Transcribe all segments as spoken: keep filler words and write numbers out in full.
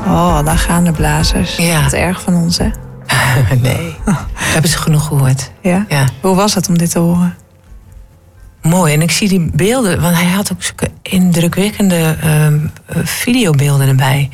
Oh, daar gaan de blazers. Ja. Wat erg van ons, hè? Nee, oh. Hebben ze genoeg gehoord. Ja? Ja. Hoe was het om dit te horen? Mooi, en ik zie die beelden, want hij had ook zulke indrukwekkende uh, videobeelden erbij.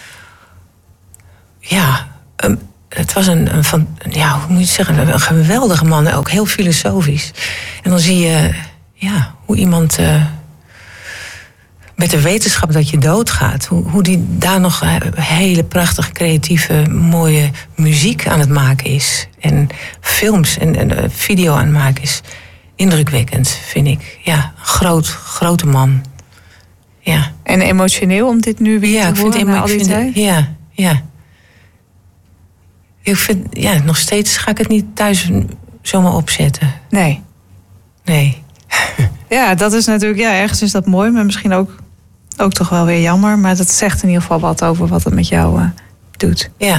Ja, um, het was een, een van, ja, hoe moet je het zeggen, een geweldige man, ook heel filosofisch. En dan zie je, ja, hoe iemand uh, met de wetenschap dat je doodgaat, hoe, hoe die daar nog hele prachtige, creatieve, mooie muziek aan het maken is. En films en, en uh, video aan het maken is. Indrukwekkend, vind ik. Ja, groot, grote man. Ja. En emotioneel om dit nu weer ja, te horen na al die tijd? Ja, ja. Ik vind, ja, nog steeds ga ik het niet thuis zomaar opzetten. Nee. Nee. Ja, dat is natuurlijk, ja, ergens is dat mooi, maar misschien ook, ook toch wel weer jammer. Maar dat zegt in ieder geval wat over wat het met jou uh, doet. Ja.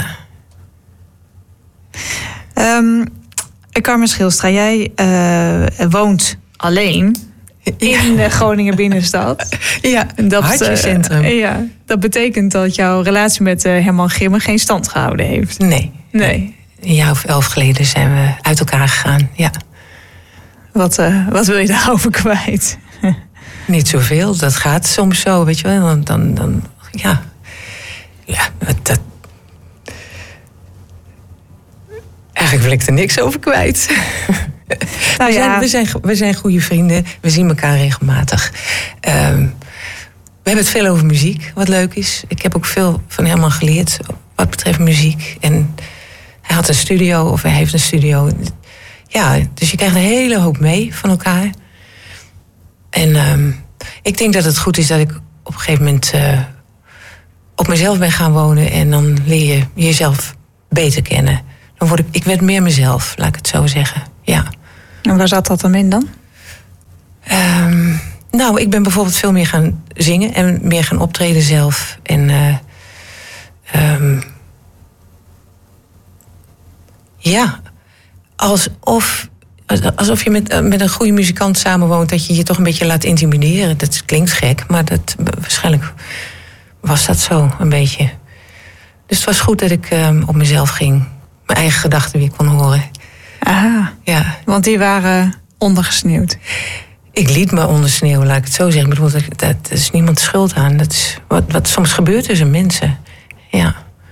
Um, Carmen Schilstra, jij uh, woont alleen in de Groningen binnenstad. Ja, dat, hartjecentrum. Uh, ja, dat betekent dat jouw relatie met uh, Herman Grimme geen stand gehouden heeft. Nee. Nee. Een jaar of elf geleden zijn we uit elkaar gegaan, ja. Wat, uh, wat wil je daarover kwijt? Niet zoveel, dat gaat soms zo, weet je wel. Dan, dan, dan ja. Ja, dat... Eigenlijk wil ik er niks over kwijt. Nou, we, zijn, ja. we, zijn, we zijn goede vrienden. We zien elkaar regelmatig. Um, we hebben het veel over muziek, wat leuk is. Ik heb ook veel van Herman geleerd wat betreft muziek. En hij had een studio, of hij heeft een studio. Ja, dus je krijgt een hele hoop mee van elkaar. En um, ik denk dat het goed is dat ik op een gegeven moment uh, op mezelf ben gaan wonen. En dan leer je jezelf beter kennen. Dan word ik, ik werd meer mezelf, laat ik het zo zeggen. Ja. En waar zat dat dan in dan? Um, nou, ik ben bijvoorbeeld veel meer gaan zingen en meer gaan optreden zelf. En uh, um, ja, alsof, alsof je met, met een goede muzikant samenwoont, dat je je toch een beetje laat intimideren. Dat klinkt gek, maar dat, waarschijnlijk was dat zo een beetje. Dus het was goed dat ik um, op mezelf ging. Mijn eigen gedachten weer kon horen. Aha, ja. Want die waren ondergesneeuwd. Ik liet me ondersneeuwen, laat ik het zo zeggen. Ik bedoel, dat, dat is niemand schuld aan. Dat is wat, wat soms gebeurt tussen mensen. Ja.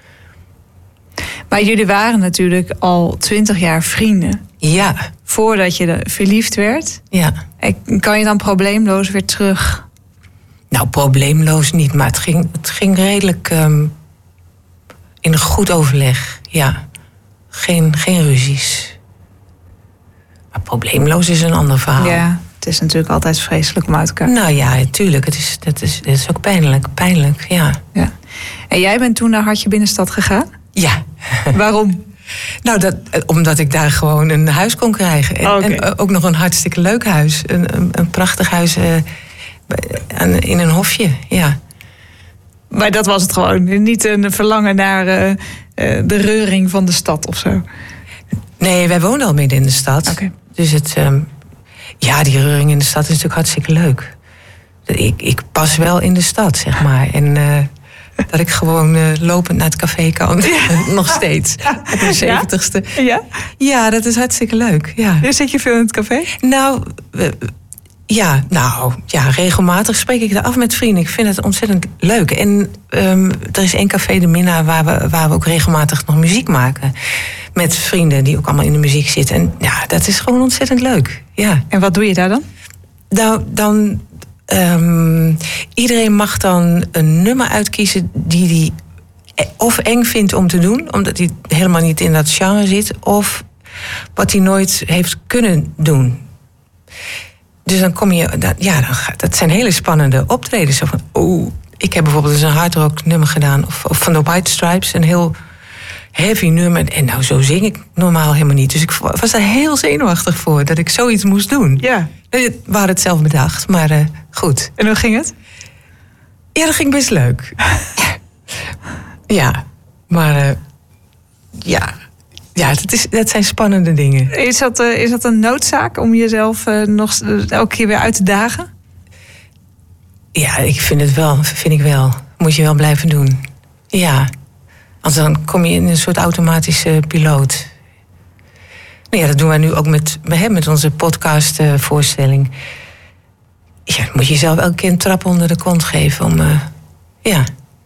Maar jullie waren natuurlijk al twintig jaar vrienden. Ja. Voordat je verliefd werd. Ja. En kan je dan probleemloos weer terug? Nou, probleemloos niet, maar het ging, het ging redelijk um, in een goed overleg. Ja. Geen, geen ruzies. Maar probleemloos is een ander verhaal. Ja, het is natuurlijk altijd vreselijk om uit elkaar. Nou ja, tuurlijk. Het is, het is, het is ook pijnlijk. Pijnlijk, ja. ja. En jij bent toen naar Hartje Binnenstad gegaan? Ja. Waarom? Nou, dat, omdat ik daar gewoon een huis kon krijgen. En, oh, okay. en ook nog een hartstikke leuk huis. Een, een, een prachtig huis uh, in een hofje, ja. Maar dat was het gewoon. Niet een verlangen naar uh, uh, de reuring van de stad of zo? Nee, wij woonden al midden in de stad. Okay. Dus het, um, ja, die reuring in de stad is natuurlijk hartstikke leuk. Ik, ik pas wel in de stad, zeg maar. En uh, dat ik gewoon uh, lopend naar het café kan. Ja. Nog steeds. Op mijn zeventigste. Ja? Ja, dat is hartstikke leuk. Ja. Dus zit je veel in het café? Nou... Uh, Ja, nou, ja, regelmatig spreek ik daar af met vrienden. Ik vind het ontzettend leuk. En um, er is één café, de Minna, waar we, waar we ook regelmatig nog muziek maken. Met vrienden die ook allemaal in de muziek zitten. En ja, dat is gewoon ontzettend leuk. Ja. En wat doe je daar dan? Nou, dan... Um, iedereen mag dan een nummer uitkiezen die hij of eng vindt om te doen, omdat hij helemaal niet in dat genre zit, of wat hij nooit heeft kunnen doen. Dus dan kom je, dat, ja, dan, dat zijn hele spannende optredens. Zo van, oh, ik heb bijvoorbeeld eens een hardrock nummer gedaan, of, of van de White Stripes, een heel heavy nummer. En nou, zo zing ik normaal helemaal niet. Dus ik was daar heel zenuwachtig voor, dat ik zoiets moest doen. Ja. We hadden het zelf bedacht, maar uh, goed. En hoe ging het? Ja, dat ging best leuk. Ja, maar uh, ja... Ja, dat, is, dat zijn spannende dingen. Is dat, uh, is dat een noodzaak om jezelf uh, nog uh, elke keer weer uit te dagen? Ja, ik vind het wel. Vind ik wel. Moet je wel blijven doen. Ja. Want dan kom je in een soort automatische piloot. Nou ja, dat doen wij nu ook met, met onze podcastvoorstelling. Ja, dan moet je jezelf elke keer een trap onder de kont geven om... Uh, ja...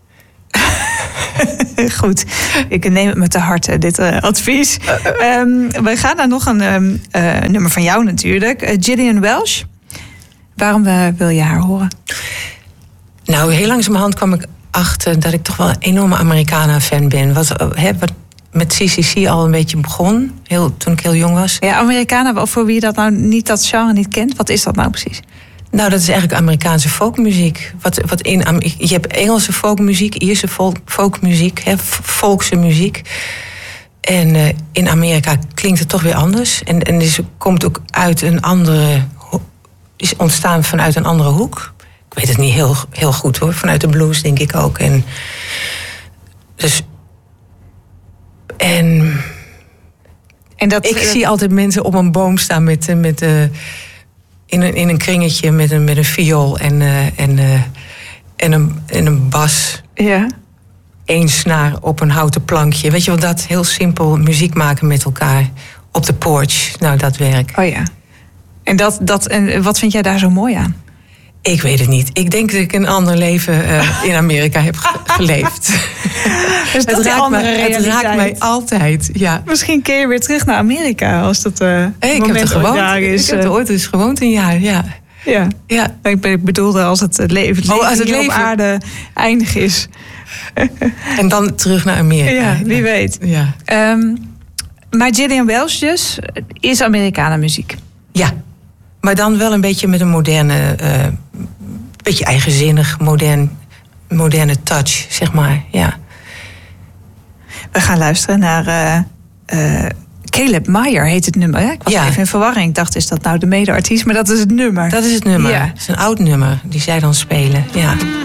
Goed, ik neem het me te harte, dit uh, advies. Um, we gaan naar nog een um, uh, nummer van jou natuurlijk. Uh, Gillian Welch. Waarom uh, wil je haar horen? Nou, heel langzamerhand kwam ik achter dat ik toch wel een enorme Americana-fan ben. Wat, he, wat met C C C al een beetje begon, heel, toen ik heel jong was. Ja, Americana, voor wie dat nou niet dat genre niet kent, wat is dat nou precies? Nou, dat is eigenlijk Amerikaanse folkmuziek. Wat, wat in, je hebt Engelse folkmuziek, Ierse folk, folkmuziek, hè, volkse muziek. En uh, in Amerika klinkt het toch weer anders. En, en dus komt ook uit een andere, is ontstaan vanuit een andere hoek. Ik weet het niet heel, heel goed hoor, vanuit de blues denk ik ook. En dus en, en dat, ik uh, zie altijd mensen op een boom staan met met uh, In een, in een kringetje met een, met een viool en, uh, en, uh, en, een, en een bas. Ja. Eén snaar op een houten plankje. Weet je wel, dat heel simpel muziek maken met elkaar op de porch. Nou, dat werk. Oh ja. En, dat, dat, en wat vind jij daar zo mooi aan? Ik weet het niet. Ik denk dat ik een ander leven uh, in Amerika heb ge- geleefd. Dus dat het, raakt mij, het raakt mij altijd. Ja. Misschien keer je weer terug naar Amerika als dat uh, hey, ik heb er gewoond. Is, ik heb er ooit eens gewoond een jaar. Ja. Ja. Ja. Ik bedoelde als het leven, het leven, oh, als het leven op aarde eindig is. En dan terug naar Amerika. Ja, wie ja. weet. Ja. Um, maar Gillian Welch dus is Americana muziek. Ja. Maar dan wel een beetje met een moderne, uh, beetje eigenzinnig, modern, moderne touch, zeg maar. Ja. We gaan luisteren naar uh, uh, Caleb Meyer heet het nummer. Hè? Ik was ja. even in verwarring. Ik dacht, is dat nou de mede-artiest? Maar dat is het nummer. Dat is het nummer. Ja. Het is een oud nummer die zij dan spelen. Ja.